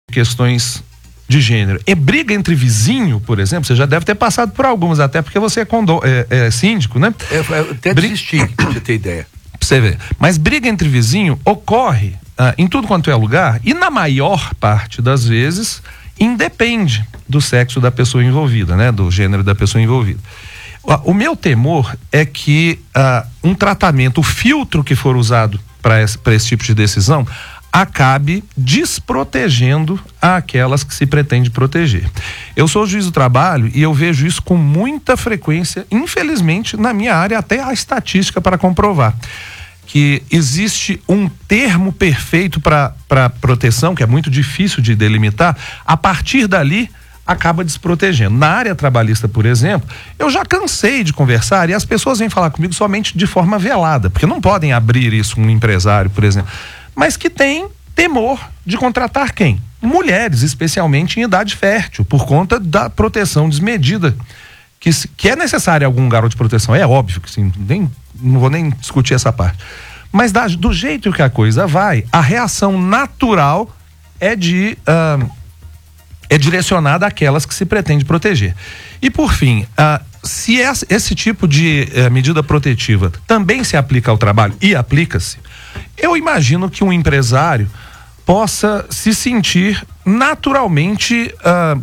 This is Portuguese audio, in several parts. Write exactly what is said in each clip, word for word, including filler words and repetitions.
questões de gênero. E briga entre vizinho, por exemplo, você já deve ter passado por algumas, até porque você é, condo, é, é síndico, né? Eu, eu até Bri... desisti, pra você ter ideia. Pra você ver. Mas briga entre vizinho ocorre ah, em tudo quanto é lugar e na maior parte das vezes independe do sexo da pessoa envolvida, né? Do gênero da pessoa envolvida. O, o meu temor é que ah, um tratamento, o filtro que for usado para esse, para esse tipo de decisão acabe desprotegendo aquelas que se pretende proteger. Eu sou juiz do trabalho e eu vejo isso com muita frequência, infelizmente, na minha área, até a estatística para comprovar que existe um termo perfeito para para proteção, que é muito difícil de delimitar. A partir dali acaba desprotegendo. Na área trabalhista, por exemplo, eu já cansei de conversar e as pessoas vêm falar comigo somente de forma velada, porque não podem abrir isso um empresário, por exemplo, mas que tem temor de contratar quem? Mulheres, especialmente em idade fértil, por conta da proteção desmedida, que, que é necessária algum garoto de proteção, é óbvio que sim, nem, não vou nem discutir essa parte, mas da, do jeito que a coisa vai, a reação natural é de uh, é direcionada àquelas que se pretende proteger. E por fim, uh, se esse, esse tipo de uh, medida protetiva também se aplica ao trabalho, e aplica-se, eu imagino que um empresário possa se sentir naturalmente uh,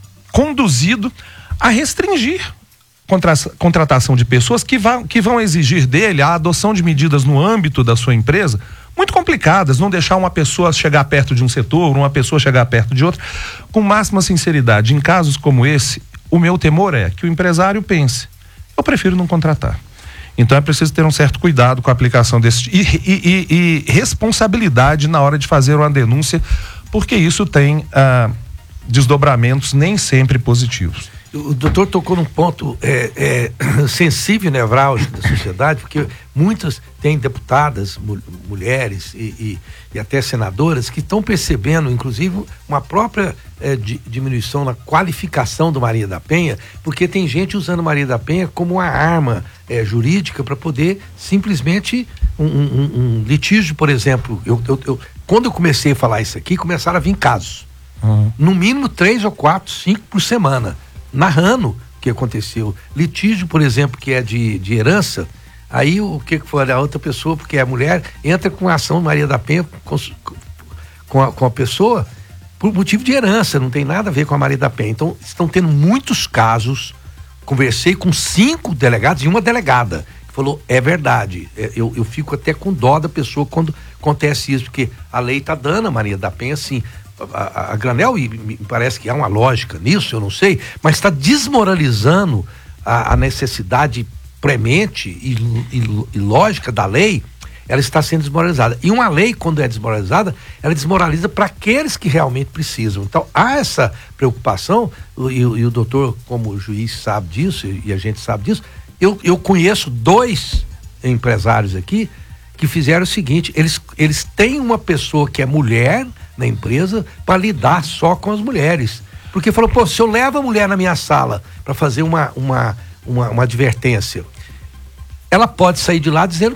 conduzido a restringir contra, contratação de pessoas que vão, que vão exigir dele a adoção de medidas no âmbito da sua empresa muito complicadas, não deixar uma pessoa chegar perto de um setor, uma pessoa chegar perto de outra, com máxima sinceridade. Em casos como esse, o meu temor é que o empresário pense, eu prefiro não contratar. Então é preciso ter um certo cuidado com a aplicação desse e, e, e, e responsabilidade na hora de fazer uma denúncia, porque isso tem ah, desdobramentos nem sempre positivos. O doutor tocou num ponto é, é, sensível e nevrálgico da sociedade, porque muitas têm deputadas, mu- mulheres e, e, e até senadoras que estão percebendo, inclusive, uma própria é, di- diminuição na qualificação do Maria da Penha, porque tem gente usando Maria da Penha como uma arma é, jurídica para poder simplesmente um, um, um litígio, por exemplo. Eu, eu, eu, quando eu comecei a falar isso aqui, começaram a vir casos. Uhum. No mínimo três ou quatro, cinco por semana, narrando o que aconteceu. Litígio, por exemplo, que é de, de herança, aí o que for a outra pessoa, porque é a mulher, entra com a ação Maria da Penha com, com, a, com a pessoa por motivo de herança, não tem nada a ver com a Maria da Penha. Então, estão tendo muitos casos. Conversei com cinco delegados e uma delegada que falou, é verdade, é, eu, eu fico até com dó da pessoa quando acontece isso, porque a lei está dando a Maria da Penha, sim. A, a, a Granel, e me parece que há uma lógica nisso, eu não sei, mas está desmoralizando a, a necessidade premente e, e, e lógica da lei. Ela está sendo desmoralizada. E uma lei, quando é desmoralizada, ela desmoraliza para aqueles que realmente precisam. Então, há essa preocupação, e, e o doutor, como juiz, sabe disso, e, e a gente sabe disso. Eu, eu conheço dois empresários aqui que fizeram o seguinte, eles, eles têm uma pessoa que é mulher na empresa para lidar só com as mulheres. Porque falou, pô, se eu levo a mulher na minha sala para fazer uma, uma, uma, uma advertência, ela pode sair de lá dizendo